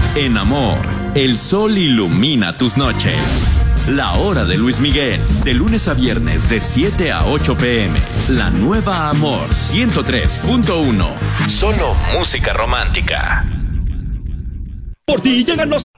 En amor, el sol ilumina tus noches. La hora de Luis Miguel, de lunes a viernes de 7 a 8 p.m. La nueva Amor 103.1. Solo música romántica. Por ti llegan los